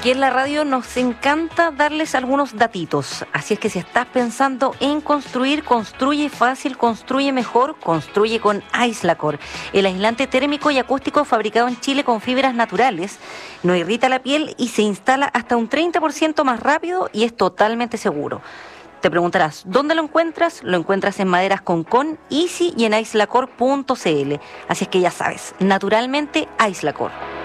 Aquí en la radio nos encanta darles algunos datitos, así es que si estás pensando en construir, construye fácil, construye mejor, construye con Aislacor, el aislante térmico y acústico fabricado en Chile con fibras naturales, no irrita la piel y se instala hasta un 30% más rápido y es totalmente seguro. Te preguntarás, ¿dónde lo encuentras? Lo encuentras en Maderas Concón, Easy y en aislacor.cl. Así es que ya sabes, naturalmente Aislacor.